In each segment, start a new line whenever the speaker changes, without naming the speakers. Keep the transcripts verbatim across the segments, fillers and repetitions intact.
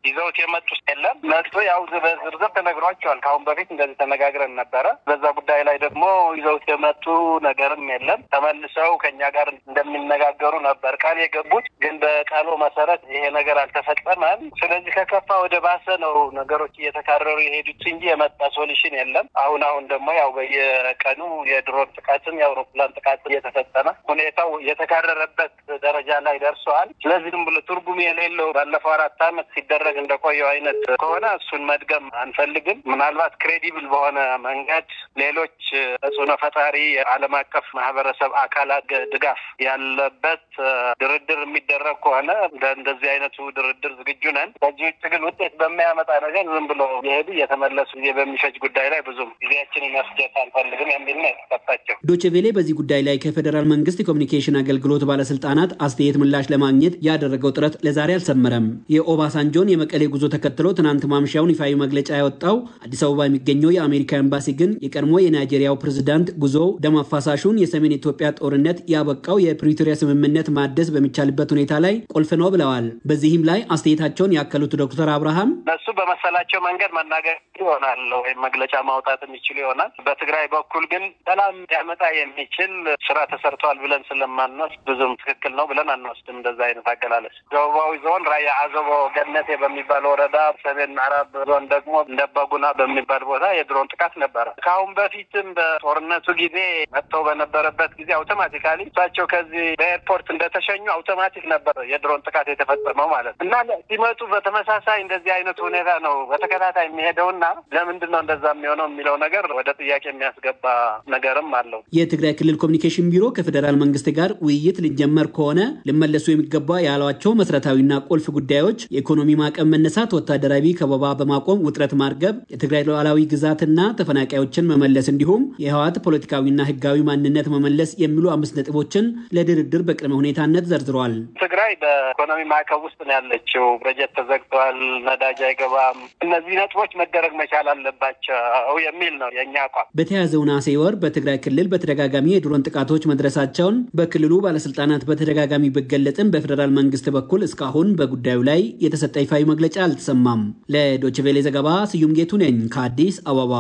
ይዘውት የመጡ የለም መጥቶ ያው ዝርዝር ተነግሯቸዋል ካሁን በፊት እንደዚህ ተነጋግረን ነበር በዛ ጉዳይ ላይ ደግሞ ይዘውት የመጡ ነገርም የለም ተመልሰው ከኛ ጋር እንደሚነጋገሩ ነበር ቃል የገቡት ግን በቃሉ መሰረት ይሄ ነገር አልተፈጸመም ስለዚህ ከከፋ ወደ ባሰ ነው ነገሮች እየተካረሩ የሄዱት እንጂ የመጣ ሶሉሽን የለም አሁን አሁን ደግሞ ያው በየቀኑ የድሮን ጥቃትም የአውሮፕላን ጥቃት እየተፈጸመ ሁኔታው የተካረረበት ደረጃ ላይ ደርሷል ስለዚህ ዝም ብሎ ትርጉም የሌለው ባለፈው አራት ዓመት ሲደረግ እንደቆየው አይነት ከሆነ እሱን መድገም አንፈልግም ምናልባት ክሬዲብል በሆነ መንገድ ሌሎች ተጽዕኖ ፈጣሪ ዓለም አቀፍ ማህበረሰብ አካላት ድጋፍ ያለበት ድርድር የሚደረግ ከሆነ እንደዚህ አይነቱ ድርድር ዝግጁ ነን በዚህ ትግል ውጤት በሚያመጣ ነገር ዝም ብሎ ይሄዱ የተመለሱ በሚፈጅ ጉዳይ ላይ ብዙም ጊዜያችንን ማስጀት አንፈልግም የሚል ነው ተፈታቸው
ዶቼ ቬሌ በዚህ ጉዳይ ላይ ከፌደራል መንግስት ኮሚኒኬሽን አገልግሎት ባለስልጣናት አስተያየት ምላሽ ለማግኘት ያደረገው ጥረት ለዛሬ አልሰመረም የኦባሳንጆን የመቀሌ ጉዞ ተከትሎ ትናንት ማምሻውን ይፋዊ መግለጫ ያወጣው አዲስ አበባ የሚገኘው የአሜሪካ ኤምባሲ ግን የቀድሞ የናይጄሪያው ፕሬዝዳንት ጉዞ ደም አፋሳሹን የሰሜን ኢትዮጵያ ጦርነት ያበቃው የፕሪቶሪያ ስምምነት ማደስ በሚቻልበት ሁኔታ ላይ ቁልፍ ነው ብለዋል በዚህም ላይ አስተያየታቸውን ያከሉት ዶክተር አብርሃም
እሱ በመሰላቸው መንገድ መናገር ይሆናል ወይ መግለጫ ማውጣት የሚችል ይሆናል በትግራይ በኩል ግን ሰላም ያመጣ የሚችል ስራ ተሰርቷል ብለን ስለማንወስድ ብዙም ትክክል ነው ብለን አንወስድም እንደዛ አይነት አገላለጽ ደቡባዊ ዞን ራያ አዘቦ ገነቴ በሚባል ወረዳ ሰሜን ምዕራብ ዞን ደግሞ እንደባጉና በሚባል ቦታ የድሮን ጥቃት ነበር ካሁን በፊትም በጦርነቱ ጊዜ መጥተው በነበረበት ጊዜ አውቶማቲካሊ እሳቸው ከዚህ በኤርፖርት እንደተሸኙ አውቶማቲክ ነበር የድሮን ጥቃት የተፈጸመው ማለት እና ሲመጡ በተመሳሳይ እንደዚህ አይነት ሁኔታ ነው በተከታታይ የሚሄደውና ለምንድን ነው እንደዛ የሚሆነው የሚለው ነገር ወደ ጥያቄ የሚያስገባ ነገርም አለው
የትግራይ ክልል ኮሚኒኬሽን ቢሮ ከፌደራል መንግስት ጋር ውይይት ሊጀመር ከሆነ ሊመለሱ የሚገባ ያሏቸው መሰረታዊና ቁልፍ ጉዳዮች የኢኮኖሚ ማዕቀብ መነሳት ወታደራዊ ከበባ በማቆም ውጥረት ማርገብ የትግራይ ሉዓላዊ ግዛትና ተፈናቃዮችን መመለስ እንዲሁም የህወሓት ፖለቲካዊና ህጋዊ ማንነት መመለስ የሚሉ አምስት ነጥቦችን ለድርድር በቅድመ ሁኔታነት ዘርዝሯል
ትግራይ በኢኮኖሚ ማዕቀብ ውስጥ ነው ያለችው በጀት ተዘግቷል ነዳጅ አይገባም እነዚህ ነጥቦች መደረግ መቻል አለባቸው የሚል ነው የኛ አቋም
በተያዘው ነሐሴ ወር በትግራይ ክልል በተደጋጋሚ የድሮን ጥቃቶች መድረሳቸውን በክልሉ ባለስልጣናት በተደጋጋሚ ቢገለጽም በፌደራል መንግስት በኩል እስካሁን በጉዳዩ ላይ የተሰጠ ይፋዊ መግለጫ አልተሰማም ለዶይቼ ቬለ ዘገባ ስዩም ጌቱ ነኝ ከአዲስ አበባ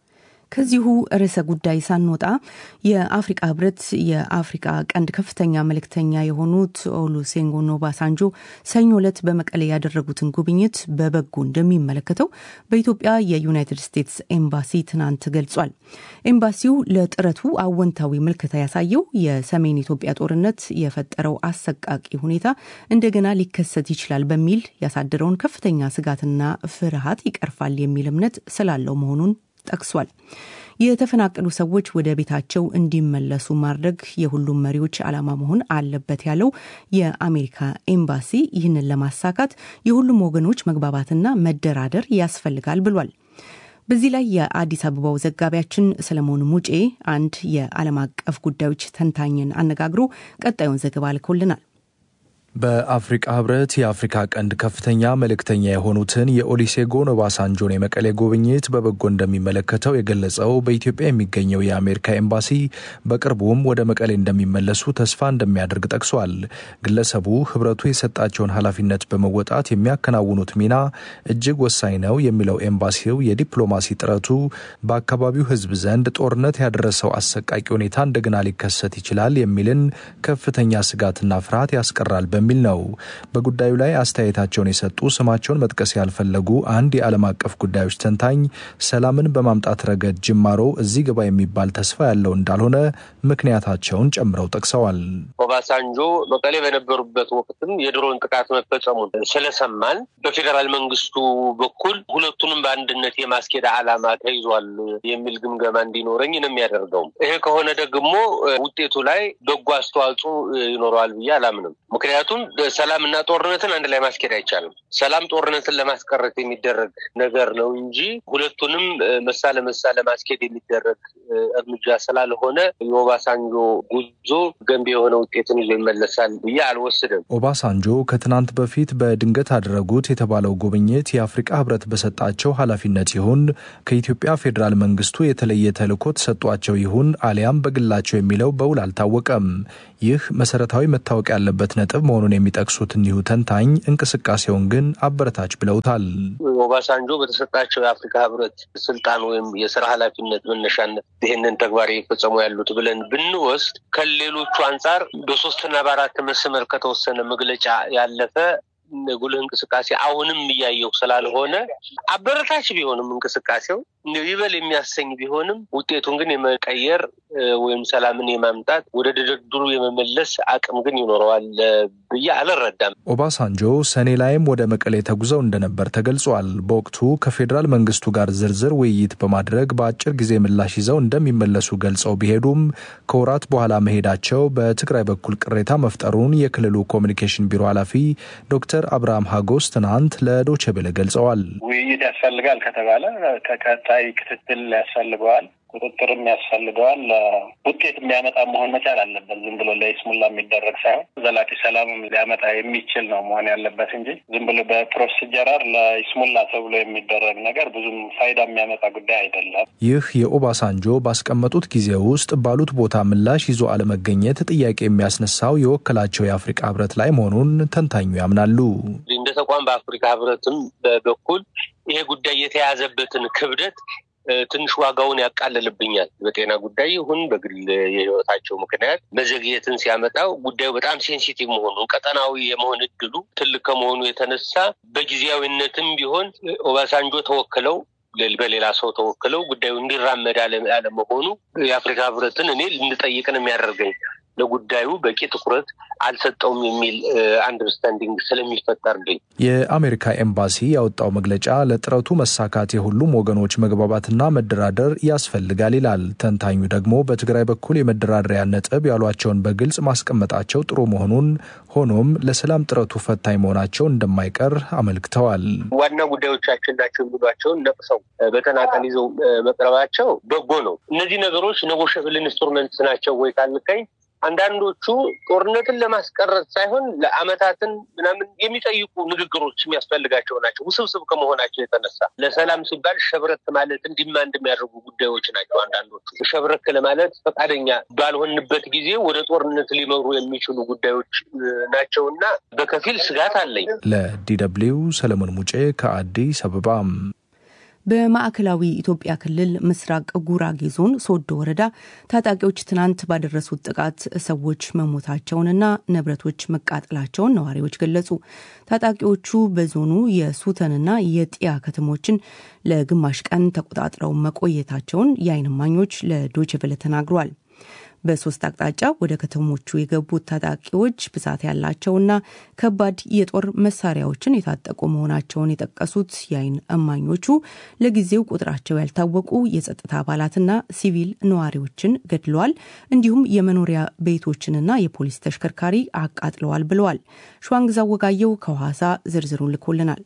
ከዚሁ ርዕሰ ጉዳይ ሳንወጣ የአፍሪካ ህብረት የአፍሪካ ቀንድ ከፍተኛ መልእክተኛ የሆኑት ኦሉሴጉን ኦባሳንጆ ሰኞ ዕለት በመቀሌ ያደረጉትን ጉብኝት በበጎ እንደሚመለከተው በኢትዮጵያ የዩናይትድ ስቴትስ ኤምባሲ ትናንት ገልጿል። ኤምባሲው ለጥረቱ አወንታዊ ምልከታ ያሳየው የሰሜን ኢትዮጵያ ጦርነት የፈጠረው አሰቃቂ ሁኔታ እንደገና ሊከሰት ይችላል በሚል ያሳደረውን ከፍተኛ ስጋትና ፍርሃት ይቀርፋል የሚል እምነት ስላለው መሆኑን ጠቅሷል። የተፈናቀሉ ሰዎች ወደ ቤታቸው እንዲመለሱ ማድረግ የሁሉም መሪዎች ዓላማ መሆን አለበት ያለው የአሜሪካ ኤምባሲ ይህንን ለማሳካት የሁሉም ወገኖች መግባባትና መደራደር ያስፈልጋል ብሏል። በዚህ ላይ የአዲስ አበባው ዘጋቢያችን ሰለሞን ሙጬ አንድ የዓለም አቀፍ ጉዳዮች ተንታኝን አነጋግሮ ቀጣዩን ዘገባ ልኮልናል።
በአፍሪካ ህብረት የአፍሪካ ቀንድ ከፍተኛ መልእክተኛ የሆኑትን የኦሉሴጉን ኦባሳንጆን የመቀሌ ጉብኝት በበጎ እንደሚመለከተው የገለጸው በኢትዮጵያ የሚገኘው የአሜሪካ ኤምባሲ በቅርቡም ወደ መቀሌ እንደሚመለሱ ተስፋ እንደሚያደርግ ጠቅሷል። ግለሰቡ ህብረቱ የሰጣቸውን ኃላፊነት በመወጣት የሚያከናውኑት ሚና እጅግ ወሳኝ ነው የሚለው ኤምባሲው የዲፕሎማሲ ጥረቱ በአካባቢው ህዝብ ዘንድ ጦርነት ያደረሰው አሰቃቂ ሁኔታ እንደገና ሊከሰት ይችላል የሚልን ከፍተኛ ስጋትና ፍርሃት ያስቀራል በሚል ነው። በጉዳዩ ላይ አስተያየታቸውን የሰጡ ስማቸውን መጥቀስ ያልፈለጉ አንድ የዓለም አቀፍ ጉዳዮች ተንታኝ ሰላምን በማምጣት ረገድ ጅማሮ እዚህ ገባ የሚባል ተስፋ ያለው እንዳልሆነ ምክንያታቸውን ጨምረው ጠቅሰዋል።
ኦባሳንጆ መቀሌ በነበሩበት ወቅትም የድሮን ጥቃት መፈጸሙን ስለሰማን በፌደራል መንግስቱ በኩል ሁለቱንም በአንድነት የማስኬድ ዓላማ ተይዟል የሚል ግምገማ እንዲኖረኝ ነው የሚያደርገው። ይሄ ከሆነ ደግሞ ውጤቱ ላይ በጎ አስተዋጽኦ ይኖረዋል ብዬ አላምንም። ምክንያቱም ሰላምና ጦርነትን አንድ ላይ ማስኬድ አይቻልም። ሰላም ጦርነትን ለማስቀረት የሚደረግ ነገር ነው እንጂ ሁለቱንም መሳ ለመሳ ለማስኬድ የሚደረግ እርምጃ ስላልሆነ የኦባሳንጆ ጉዞ ገንቢ የሆነ ውጤትን ይዞ ይመለሳል ብዬ አልወስድም።
ኦባሳንጆ ከትናንት በፊት በድንገት አደረጉት የተባለው ጉብኝት የአፍሪካ ህብረት በሰጣቸው ኃላፊነት ይሁን ከኢትዮጵያ ፌደራል መንግስቱ የተለየ ተልዕኮ ተሰጧቸው ይሁን አሊያም በግላቸው የሚለው በውል አልታወቀም። ይህ መሰረታዊ መታወቅ ያለበት ነጥብ መሆኑን የሚጠቅሱት እኒሁ ተንታኝ እንቅስቃሴውን ግን አበረታች ብለውታል።
ኦባሳንጆ በተሰጣቸው የአፍሪካ ህብረት ስልጣን ወይም የስራ ኃላፊነት መነሻነት ይህንን ተግባር እየፈጸሙ ያሉት ብለን ብንወስድ ከሌሎቹ አንጻር በሶስትና በአራት መስመር ከተወሰነ መግለጫ ያለፈ ጉልህ እንቅስቃሴ አሁንም እያየው ስላልሆነ አበረታች ቢሆንም እንቅስቃሴው ይበል የሚያሰኝ ቢሆንም ውጤቱን ግን የመቀየር ወይም ሰላምን የማምጣት ወደ ድርድሩ የመመለስ አቅም ግን ይኖረዋል ብዬ አልረዳም።
ኦባሳንጆ ሰኔ ላይም ወደ መቀሌ ተጉዘው እንደነበር ተገልጿል። በወቅቱ ከፌዴራል መንግስቱ ጋር ዝርዝር ውይይት በማድረግ በአጭር ጊዜ ምላሽ ይዘው እንደሚመለሱ ገልጸው ቢሄዱም ከወራት በኋላ መሄዳቸው በትግራይ በኩል ቅሬታ መፍጠሩን የክልሉ ኮሚኒኬሽን ቢሮ ኃላፊ ዶክተር አብርሃም ሀጎስ ትናንት ለዶቼ ቬለ ገልጸዋል።
ውይይት ያስፈልጋል ከተባለ ከቀጣይ ክትትል ያስፈልገዋል፣ ቁጥጥርም ያስፈልገዋል። ውጤት የሚያመጣ መሆን መቻል አለበት። ዝም ብሎ ለይስሙላ የሚደረግ ሳይሆን ዘላቂ ሰላምም ሊያመጣ የሚችል ነው መሆን ያለበት እንጂ ዝም ብሎ በፕሮሲጀራር ለይስሙላ ተብሎ የሚደረግ ነገር ብዙም ፋይዳ የሚያመጣ ጉዳይ አይደለም።
ይህ የኦባሳንጆ ባስቀመጡት ጊዜ ውስጥ ባሉት ቦታ ምላሽ ይዞ አለመገኘት ጥያቄ የሚያስነሳው የወከላቸው የአፍሪካ ህብረት ላይ መሆኑን ተንታኙ ያምናሉ።
እንደ ተቋም በአፍሪካ ህብረትም በኩል ይሄ ጉዳይ የተያዘበትን ክብደት ትንሽ ዋጋውን ያቃለልብኛል። በጤና ጉዳይ ይሁን በግል የህይወታቸው ምክንያት መዘግየትን ሲያመጣው ጉዳዩ በጣም ሴንሲቲቭ መሆኑን ቀጠናዊ የመሆን እድሉ ትልቅ ከመሆኑ የተነሳ በጊዜያዊነትም ቢሆን ኦባሳንጆ ተወክለው በሌላ ሰው ተወክለው ጉዳዩ እንዲራመድ አለመሆኑ የአፍሪካ ህብረትን እኔ ልንጠይቅ ነው የሚያደርገኝ። ለጉዳዩ በቂ ትኩረት አልሰጠውም የሚል አንደርስታንዲንግ ስለሚፈጠርልኝ
የአሜሪካ ኤምባሲ ያወጣው መግለጫ ለጥረቱ መሳካት የሁሉም ወገኖች መግባባትና መደራደር ያስፈልጋል ይላል። ተንታኙ ደግሞ በትግራይ በኩል የመደራደሪያ ነጥብ ያሏቸውን በግልጽ ማስቀመጣቸው ጥሩ መሆኑን፣ ሆኖም ለሰላም ጥረቱ ፈታኝ መሆናቸው እንደማይቀር አመልክተዋል።
ዋና ጉዳዮቻችን ናቸው የሚሏቸውን ነቅሰው በተናጠል ይዘው መቅረባቸው በጎ ነው። እነዚህ ነገሮች ኔጎሽብል ኢንስትሩመንትስ ናቸው ወይ ካልከኝ አንዳንዶቹ ጦርነትን ለማስቀረት ሳይሆን ለአመታትን ምናምን የሚጠይቁ ንግግሮች የሚያስፈልጋቸው ናቸው። ውስብስብ ከመሆናቸው የተነሳ ለሰላም ሲባል ሸብረክ ማለትን ዲማንድ የሚያደርጉ ጉዳዮች ናቸው። አንዳንዶቹ ሸብረክ ለማለት ፈቃደኛ ባልሆንበት ጊዜ ወደ ጦርነት ሊመሩ የሚችሉ ጉዳዮች ናቸውና በከፊል ስጋት አለኝ።
ለዲ ደብሊው ሰለሞን ሙጬ ከአዲስ አበባ።
በማዕከላዊ ኢትዮጵያ ክልል ምስራቅ ጉራጌ ዞን ሶዶ ወረዳ ታጣቂዎች ትናንት ባደረሱት ጥቃት ሰዎች መሞታቸውንና ንብረቶች መቃጠላቸውን ነዋሪዎች ገለጹ። ታጣቂዎቹ በዞኑ የሱተንና የጢያ ከተሞችን ለግማሽ ቀን ተቆጣጥረው መቆየታቸውን የዓይን እማኞች ለዶይቼ ቬለ ተናግረዋል። በሶስት አቅጣጫ ወደ ከተሞቹ የገቡት ታጣቂዎች ብዛት ያላቸውና ከባድ የጦር መሳሪያዎችን የታጠቁ መሆናቸውን የጠቀሱት የዓይን እማኞቹ ለጊዜው ቁጥራቸው ያልታወቁ የጸጥታ አባላትና ሲቪል ነዋሪዎችን ገድለዋል፣ እንዲሁም የመኖሪያ ቤቶችንና የፖሊስ ተሽከርካሪ አቃጥለዋል ብለዋል። ሸዋንግዛው ወጋየው ከሐዋሳ ዝርዝሩን ልኮልናል።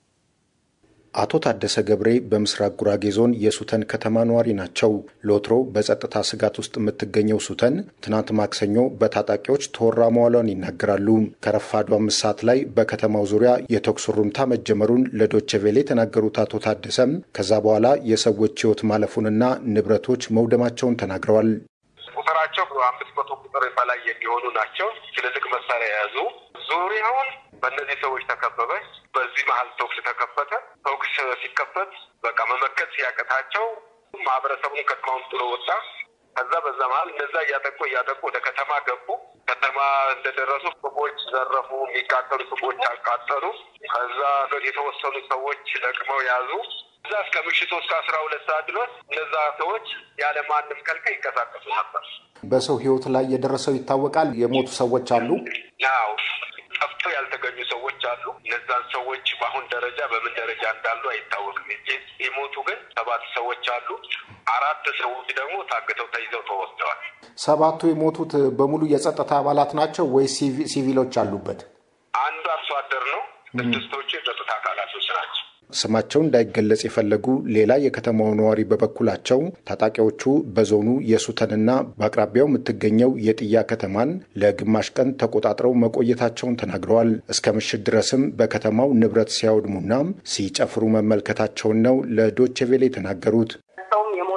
አቶ ታደሰ ገብሬ በምስራቅ ጉራጌ ዞን የሱተን ከተማ ነዋሪ ናቸው። ሎትሮ በጸጥታ ስጋት ውስጥ የምትገኘው ሱተን ትናንት ማክሰኞ በታጣቂዎች ተወራ መዋሏን ይናገራሉ። ከረፋዱ አምስት ሰዓት ላይ በከተማው ዙሪያ የተኩስ ሩምታ መጀመሩን ለዶቼ ቬለ የተናገሩት አቶ ታደሰም ከዛ በኋላ የሰዎች ሕይወት ማለፉንና ንብረቶች መውደማቸውን ተናግረዋል።
ቁጥራቸው አምስት መቶ ቁጥር በላይ የሚሆኑ ናቸው። ትልልቅ መሳሪያ የያዙ ዙሪያውን በእነዚህ ሰዎች ተከበበ። በዚህ መሀል ተኩስ ተከፈተ። ተኩስ ሲከፈት በቃ መመከት ሲያቀታቸው ማህበረሰቡን ከተማውን ጥሎ ወጣ። ከዛ በዛ መሀል እነዛ እያጠቁ እያጠቁ ወደ ከተማ ገቡ። ከተማ እንደደረሱ ሱቆች ዘረፉ፣ የሚቃጠሉ ሱቆች አቃጠሉ። ከዛ የተወሰኑ ሰዎች ለቅመው ያዙ። እዛ እስከ ምሽቱ እስከ አስራ ሁለት ሰዓት ድረስ እነዛ ሰዎች ያለ ማንም ከልከል ይንቀሳቀሱ ነበር።
በሰው ህይወት ላይ የደረሰው ይታወቃል። የሞቱ ሰዎች አሉ።
ያው ጠፍቶ ያልተገኙ ሰዎች አሉ። እነዛን ሰዎች በአሁን ደረጃ በምን ደረጃ እንዳሉ አይታወቅም። የሞቱ ግን ሰባት ሰዎች አሉ። አራት ሰዎች ደግሞ ታግተው ተይዘው ተወስደዋል።
ሰባቱ የሞቱት በሙሉ የጸጥታ አባላት ናቸው ወይስ ሲቪሎች አሉበት?
አንዱ አርሶ አደር ነው። ስድስቶቹ የጸጥታ አካላቶች ናቸው።
ስማቸው እንዳይገለጽ የፈለጉ ሌላ የከተማው ነዋሪ በበኩላቸው ታጣቂዎቹ በዞኑ የሱተንና በአቅራቢያው የምትገኘው የጥያ ከተማን ለግማሽ ቀን ተቆጣጥረው መቆየታቸውን ተናግረዋል። እስከ ምሽት ድረስም በከተማው ንብረት ሲያወድሙና ሲጨፍሩ መመልከታቸውን ነው ለዶቼ ቬለ የተናገሩት።
ሰውም የሞተው ሞተ፣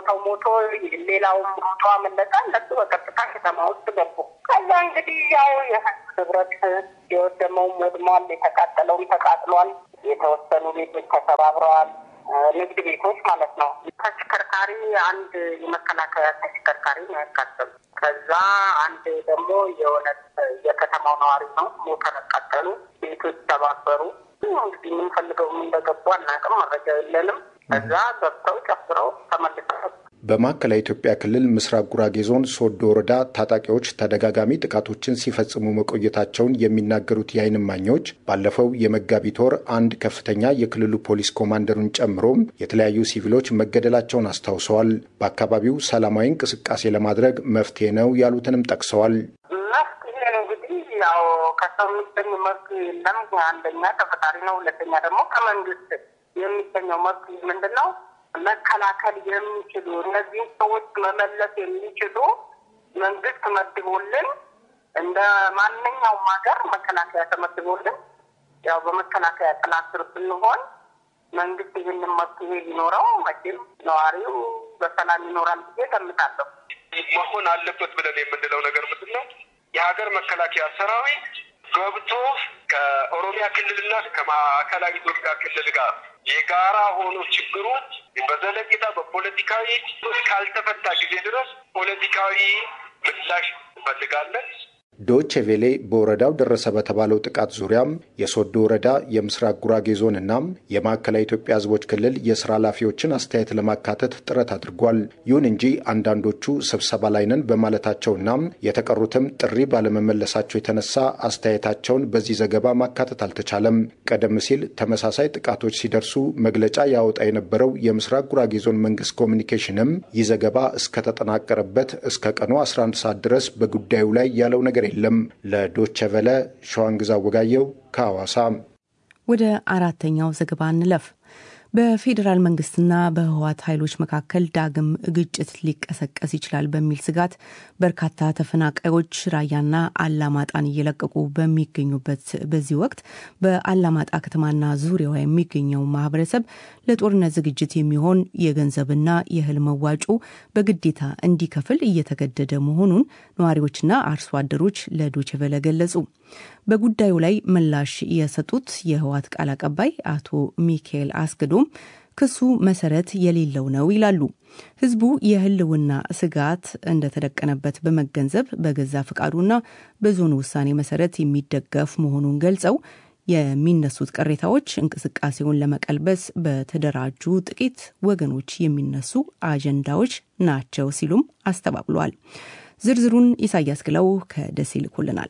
ሮጦ ሌላውም ሮጦ አመለጠ። እነሱ በቀጥታ ከተማ ውስጥ ገቡ። ከዛ እንግዲህ ያው የህዝብ ንብረት የወደመውም ወድሟል፣ የተቃጠለውም ተቃጥሏል፣ የተወሰኑ ቤቶች ተሰባብረዋል። ንግድ ቤቶች ማለት ነው። ተሽከርካሪ አንድ የመከላከያ ተሽከርካሪ ነው ያቃጠሉ። ከዛ አንድ ደግሞ የሆነ የከተማው ነዋሪ ነው ሞተር ያቃጠሉ። ቤቶች ተባበሩ። እንግዲህ ምን ፈልገው ምን እንደገቡ አናውቅም፣ መረጃ የለንም። ከዛ ገብተው ጨፍረው ተመልሰው
በማዕከላዊ ኢትዮጵያ ክልል ምስራቅ ጉራጌ ዞን ሶዶ ወረዳ ታጣቂዎች ተደጋጋሚ ጥቃቶችን ሲፈጽሙ መቆየታቸውን የሚናገሩት የዓይን እማኞች ባለፈው የመጋቢት ወር አንድ ከፍተኛ የክልሉ ፖሊስ ኮማንደሩን ጨምሮ የተለያዩ ሲቪሎች መገደላቸውን አስታውሰዋል። በአካባቢው ሰላማዊ እንቅስቃሴ ለማድረግ መፍትሄ ነው ያሉትንም ጠቅሰዋል።
መፍትሄ እንግዲህ ያው ከሰው የሚገኝ መፍትሄ የለም። አንደኛ ተፈጣሪ ነው፣ ሁለተኛ ደግሞ ከመንግስት የሚገኘው መፍትሄ ምንድን ነው? መከላከል የሚችሉ እነዚህ ሰዎች መመለስ የሚችሉ መንግስት መድቦልን እንደ ማንኛውም ሀገር መከላከያ ተመድቦልን ያው በመከላከያ ጥላ ስር ብንሆን መንግስት ይህንን መፍትሄ ሊኖረው መቼም ነዋሪው በሰላም ይኖራል ብዬ ገምታለሁ።
መሆን አለበት ብለን የምንለው ነገር ምንድን ነው? የሀገር መከላከያ ሰራዊት ገብቶ ከኦሮሚያ ክልልና ከማዕከላዊ ኢትዮጵያ ክልል ጋር የጋራ ሆኖ ችግሩ በዘለቂታ በፖለቲካዊ እስካልተፈታ ጊዜ ድረስ ፖለቲካዊ ምላሽ እንፈልጋለን።
ዶቼ ቬሌ በወረዳው ደረሰ በተባለው ጥቃት ዙሪያም የሶዶ ወረዳ የምስራቅ ጉራጌ ዞንና የማዕከላዊ ኢትዮጵያ ሕዝቦች ክልል የስራ ኃላፊዎችን አስተያየት ለማካተት ጥረት አድርጓል። ይሁን እንጂ አንዳንዶቹ ስብሰባ ላይ ነን በማለታቸውና የተቀሩትም ጥሪ ባለመመለሳቸው የተነሳ አስተያየታቸውን በዚህ ዘገባ ማካተት አልተቻለም። ቀደም ሲል ተመሳሳይ ጥቃቶች ሲደርሱ መግለጫ ያወጣ የነበረው የምስራቅ ጉራጌ ዞን መንግስት ኮሚኒኬሽንም ይህ ዘገባ እስከተጠናቀረበት እስከ ቀኑ አስራ አንድ ሰዓት ድረስ በጉዳዩ ላይ ያለው ነገር የለም። ለዶቼ ቬለ ሸዋንግዛ ወጋየው ከሐዋሳ።
ወደ አራተኛው ዘገባ እንለፍ። በፌዴራል መንግስትና በህወሓት ኃይሎች መካከል ዳግም ግጭት ሊቀሰቀስ ይችላል በሚል ስጋት በርካታ ተፈናቃዮች ራያና አላማጣን እየለቀቁ በሚገኙበት በዚህ ወቅት በአላማጣ ከተማና ዙሪያዋ የሚገኘው ማህበረሰብ ለጦርነት ዝግጅት የሚሆን የገንዘብና የእህል መዋጮ በግዴታ እንዲከፍል እየተገደደ መሆኑን ነዋሪዎችና አርሶ አደሮች ለዶቼ ቬለ ገለጹ። በጉዳዩ ላይ ምላሽ የሰጡት የህወሓት ቃል አቀባይ አቶ ሚካኤል አስገዶም ክሱ መሰረት የሌለው ነው ይላሉ። ህዝቡ የህልውና ስጋት እንደተደቀነበት በመገንዘብ በገዛ ፍቃዱና በዞኑ ውሳኔ መሰረት የሚደገፍ መሆኑን ገልጸው የሚነሱት ቅሬታዎች እንቅስቃሴውን ለመቀልበስ በተደራጁ ጥቂት ወገኖች የሚነሱ አጀንዳዎች ናቸው ሲሉም አስተባብሏል። ዝርዝሩን ኢሳያስ ግለው ከደሴ ልኮልናል።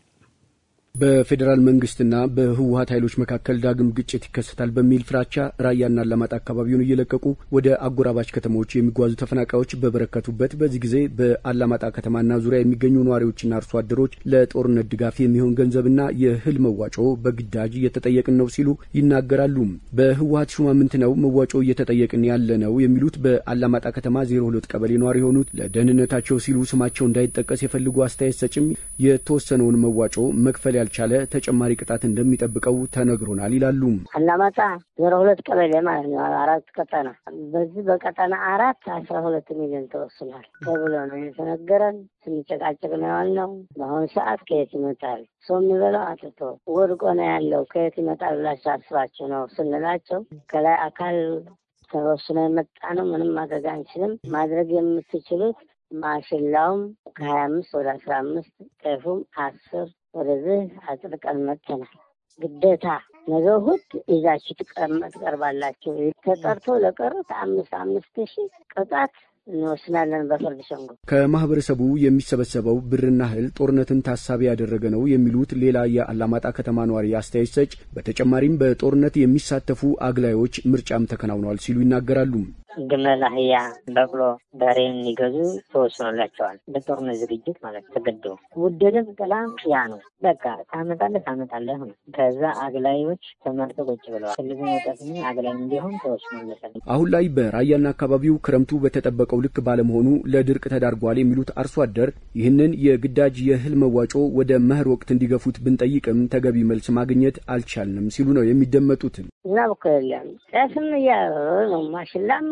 በፌዴራል መንግስትና በህወሓት ኃይሎች መካከል ዳግም ግጭት ይከሰታል በሚል ፍራቻ ራያና አላማጣ አካባቢውን እየለቀቁ ወደ አጎራባች ከተሞች የሚጓዙ ተፈናቃዮች በበረከቱበት በዚህ ጊዜ በአላማጣ ከተማና ዙሪያ የሚገኙ ነዋሪዎችና አርሶ አደሮች ለጦርነት ድጋፍ የሚሆን ገንዘብና የእህል መዋጮ በግዳጅ እየተጠየቅን ነው ሲሉ ይናገራሉ። በህወሓት ሹማምንት ነው መዋጮ እየተጠየቅን ያለ ነው የሚሉት በአላማጣ ከተማ ዜሮ ሁለት ቀበሌ ነዋሪ የሆኑት ለደህንነታቸው ሲሉ ስማቸው እንዳይጠቀስ የፈልጉ አስተያየት ሰጭም የተወሰነውን መዋጮ መክፈል ያልቻለ ተጨማሪ ቅጣት እንደሚጠብቀው ተነግሮናል ይላሉ።
አላማጣ ዜሮ ሁለት ቀበሌ ማለት ነው። አራት ቀጠና በዚህ በቀጠና አራት አስራ ሁለት ሚሊዮን ተወስኗል ተብሎ ነው የተነገረን። ስንጨቃጨቅ ነው ያልነው። በአሁኑ ሰዓት ከየት ይመጣል ሰው የሚበላው አጥቶ ወድቆ ነው ያለው ከየት ይመጣል ብላችሁ አስባችሁ ነው ስንላቸው ከላይ አካል ተወስኖ የመጣ ነው፣ ምንም ማድረግ አንችልም። ማድረግ የምትችሉት ማሽላውም ከሀያ አምስት ወደ አስራ አምስት ጤፉም አስር ወደዚህ አጥርቀን መጥተናል። ግዴታ ነገ እሑድ ይዛችሁ ትቀርባላችሁ። ተጠርቶ ለቀሩት አምስት አምስት ሺህ ቅጣት እንወስናለን በፍርድ ሸንጎ።
ከማህበረሰቡ የሚሰበሰበው ብርና እህል ጦርነትን ታሳቢ ያደረገ ነው የሚሉት ሌላ የአላማጣ ከተማ ነዋሪ አስተያየት ሰጭ በተጨማሪም በጦርነት የሚሳተፉ አግላዮች ምርጫም ተከናውነዋል ሲሉ ይናገራሉ።
ግመል፣ አህያ፣ በቅሎ፣ በሬ እንዲገዙ ተወስኖላቸዋል። በጦርነት ዝግጅት ማለት ተገዶ ውደድም ጥላም ያ ነው። በቃ ታመጣለህ ታመጣለህ ነው። ከዛ አግላዮች ተመርጠው ቁጭ ብለዋል። ሁሉ ወጣትም አግላይ እንዲሆን ተወስኖላቸዋል።
አሁን ላይ በራያና አካባቢው ክረምቱ በተጠበቀው ልክ ባለመሆኑ ለድርቅ ተዳርጓል የሚሉት አርሶ አደር ይህንን የግዳጅ የእህል መዋጮ ወደ መኸር ወቅት እንዲገፉት ብንጠይቅም ተገቢ መልስ ማግኘት አልቻልንም ሲሉ ነው የሚደመጡት።
ዝናብ እኮ የለም። ጤፍም እያሉ ነው፣ ማሽላም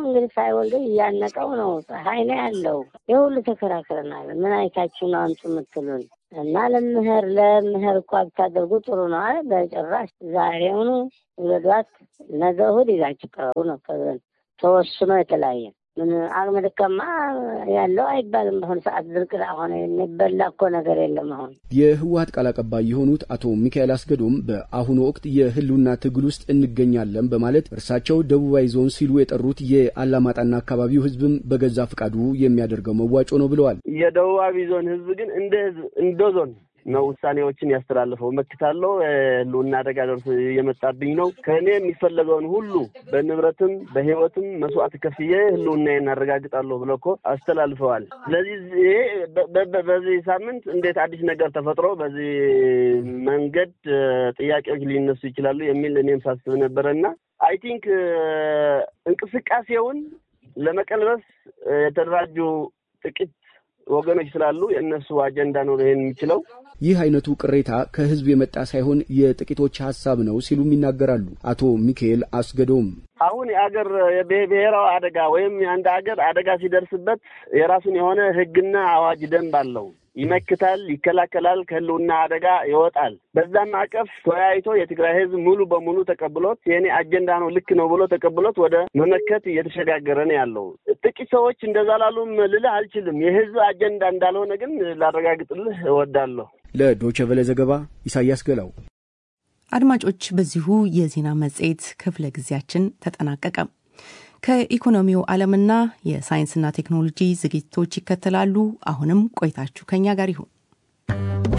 እንግዲህ ሳይወልድ እያነቀው ነው። ፀሐይ ነው ያለው። የሁሉ ተከራክረናል። ምን አይታችሁ ነው አንቱ የምትሉን? እና ለምህር ለምህር እኮ ብታደርጉ ጥሩ ነው አለ። በጭራሽ ዛሬውኑ ውለዷት ነገ እሑድ ይዛችሁ ቀሩ ነው ተወስኖ የተለያየ። ምን አቅመ ደካማ ያለው አይባልም። በአሁኑ ሰዓት ድርቅ ሆነ የሚበላ እኮ ነገር የለም። አሁን
የህወሓት ቃል አቀባይ የሆኑት አቶ ሚካኤል አስገዶም በአሁኑ ወቅት የህልውና ትግል ውስጥ እንገኛለን በማለት እርሳቸው ደቡባዊ ዞን ሲሉ የጠሩት የአላማጣና አካባቢው ህዝብም በገዛ ፍቃዱ የሚያደርገው መዋጮ ነው ብለዋል።
የደቡባዊ ዞን ህዝብ ግን እንደ እንደ ዞን ነው ውሳኔዎችን ያስተላልፈው። መክታለው ህልውና አደጋ ደርሶ የመጣብኝ ነው ከኔ የሚፈለገውን ሁሉ በንብረትም በህይወትም መስዋዕት ከፍዬ ህልውናዬን አረጋግጣለሁ ብለው እኮ አስተላልፈዋል። ስለዚህ በዚህ ሳምንት እንዴት አዲስ ነገር ተፈጥሮ በዚህ መንገድ ጥያቄዎች ሊነሱ ይችላሉ የሚል እኔም ሳስብ ነበርና አይ ቲንክ እንቅስቃሴውን ለመቀልበስ የተደራጁ ጥቂት ወገኖች ስላሉ የእነሱ አጀንዳ ነው ይሄን የሚችለው።
ይህ አይነቱ ቅሬታ ከህዝብ የመጣ ሳይሆን የጥቂቶች ሐሳብ ነው ሲሉም ይናገራሉ አቶ ሚካኤል አስገዶም።
አሁን የአገር የብሔራዊ አደጋ ወይም የአንድ አገር አደጋ ሲደርስበት የራሱን የሆነ ህግና አዋጅ ደንብ አለው። ይመክታል፣ ይከላከላል፣ ከህልውና አደጋ ይወጣል። በዛም ማዕቀፍ ተወያይቶ የትግራይ ህዝብ ሙሉ በሙሉ ተቀብሎት የኔ አጀንዳ ነው ልክ ነው ብሎ ተቀብሎት ወደ መመከት እየተሸጋገረ ነው ያለው። ጥቂት ሰዎች እንደዛ ላሉም ልልህ አልችልም። የህዝብ አጀንዳ እንዳልሆነ ግን ላረጋግጥልህ እወዳለሁ።
ለዶቼ ቬለ ዘገባ ኢሳያስ ገላው።
አድማጮች፣ በዚሁ የዜና መጽሔት ክፍለ ጊዜያችን ተጠናቀቀ። ከኢኮኖሚው ዓለምና የሳይንስና ቴክኖሎጂ ዝግጅቶች ይከተላሉ። አሁንም ቆይታችሁ ከኛ ጋር ይሁን።